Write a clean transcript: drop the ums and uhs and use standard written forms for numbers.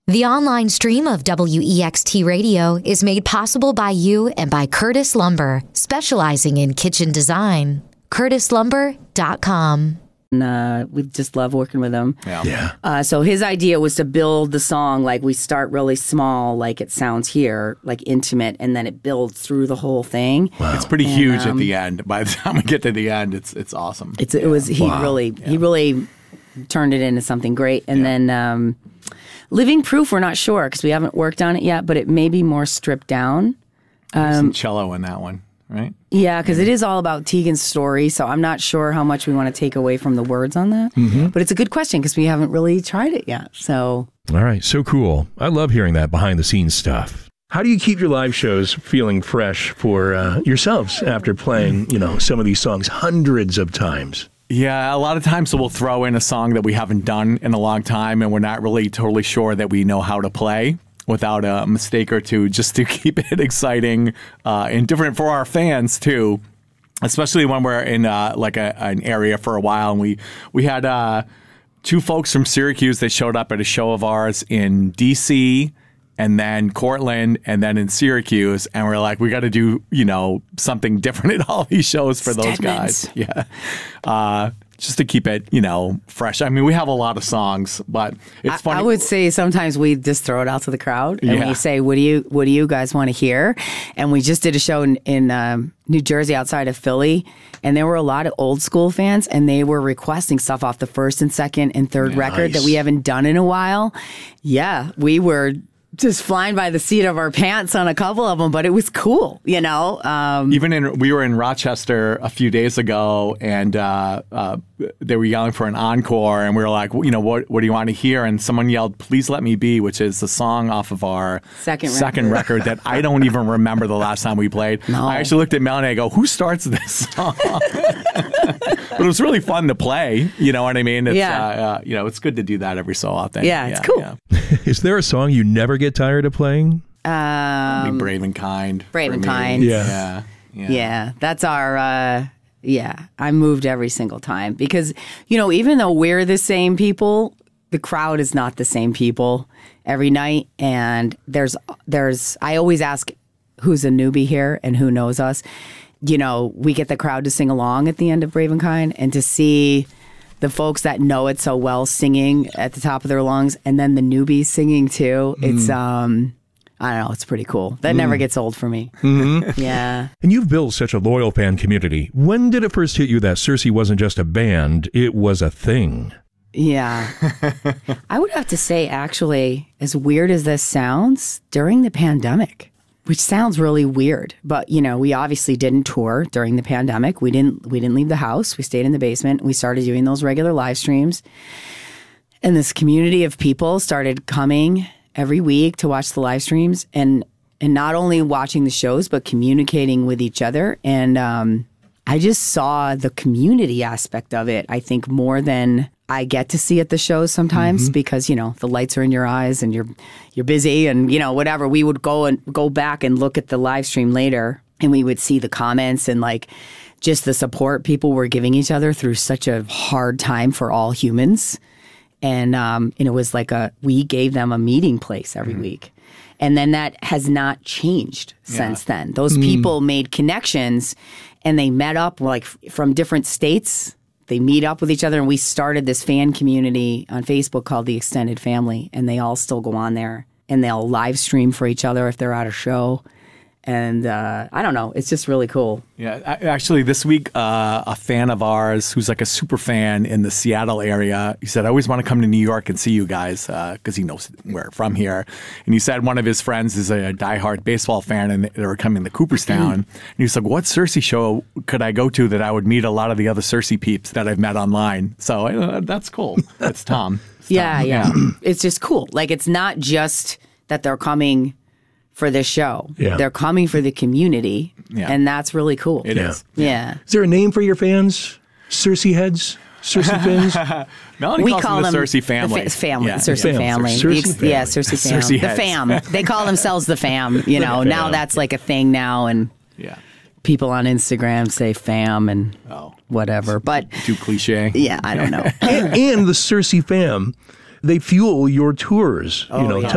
The online stream of WEXT Radio is made possible by you and by Curtis Lumber, specializing in kitchen design. CurtisLumber.com. We just love working with him. Yeah. So his idea was to build the song like we start really small, like it sounds here, like intimate, and then it builds through the whole thing. Wow. It's pretty huge at the end. By the time we get to the end, it's awesome. He really turned it into something great. And then Living Proof, we're not sure because we haven't worked on it yet, but it may be more stripped down. There's some cello in that one, right? Yeah, because it is all about Tegan's story, so I'm not sure how much we want to take away from the words on that. Mm-hmm. But it's a good question because we haven't really tried it yet. So, all right, so cool. I love hearing that behind-the-scenes stuff. How do you keep your live shows feeling fresh for yourselves after playing, some of these songs hundreds of times? Yeah, a lot of times we'll throw in a song that we haven't done in a long time, and we're not really totally sure that we know how to play without a mistake or two, just to keep it exciting and different for our fans too. Especially when we're in an area for a while, and we had two folks from Syracuse that showed up at a show of ours in DC, and then Cortland, and then in Syracuse, and we're like, we got to do something different at all these shows for those guys. Yeah, just to keep it fresh. I mean, we have a lot of songs, but it's funny. I would say sometimes we just throw it out to the crowd and we say, what do you guys want to hear? And we just did a show in New Jersey outside of Philly, and there were a lot of old school fans, and they were requesting stuff off the first and second and third record that we haven't done in a while. Yeah, we were just flying by the seat of our pants on a couple of them, but it was cool, we were in Rochester a few days ago, and they were yelling for an encore, and we were like, what do you want to hear? And someone yelled, "Please Let Me Be," which is the song off of our second record that I don't even remember the last time we played. No. I actually looked at Melanie, I go, who starts this song? But it was really fun to play, you know what I mean? It's, it's good to do that every so often. Yeah, it's cool. Yeah. Is there a song you never get tired of playing? Brave and Kind. Brave and Kind. Yeah. That's our, I moved every single time because, even though we're the same people, the crowd is not the same people every night. And I always ask who's a newbie here and who knows us. We get the crowd to sing along at the end of Brave and Kind, and to see the folks that know it so well singing at the top of their lungs, and then the newbies singing too. It's, I don't know, it's pretty cool. That never gets old for me. Mm-hmm. Yeah. And you've built such a loyal fan community. When did it first hit you that Circe wasn't just a band, it was a thing? Yeah. I would have to say, actually, as weird as this sounds, during the pandemic, which sounds really weird, but we obviously didn't tour during the pandemic. We didn't leave the house. We stayed in the basement. We started doing those regular live streams, and this community of people started coming every week to watch the live streams, and not only watching the shows but communicating with each other. And I just saw the community aspect of it, I think, more than I get to see at the shows sometimes, because, the lights are in your eyes and you're busy and, whatever. We would go back and look at the live stream later, and we would see the comments and just the support people were giving each other through such a hard time for all humans. And it was we gave them a meeting place every week. And then that has not changed since then. Those people made connections, and they met up from different states. They meet up with each other, and we started this fan community on Facebook called The Extended Family, and they all still go on there, and they'll live stream for each other if they're at a show. And I don't know, it's just really cool. Yeah, actually this week, a fan of ours who's a super fan in the Seattle area, he said, I always want to come to New York and see you guys because he knows we're from here. And he said one of his friends is a diehard baseball fan, and they were coming to Cooperstown. And he was like, what Circe show could I go to that I would meet a lot of the other Circe peeps that I've met online? So that's cool. That's Tom. Yeah. It's just cool. It's not just that they're coming for this show. Yeah. They're coming for the community, and that's really cool. It is. Yeah. Is there a name for your fans? Circe heads? Circe fans? Melanie calls them the Circe family. Circe family. Circe family. Circe family. The fam. They call themselves the fam. Now that's a thing now, and people on Instagram say fam and whatever. But too cliche. Yeah, I don't know. and the Circe fam, they fuel your tours.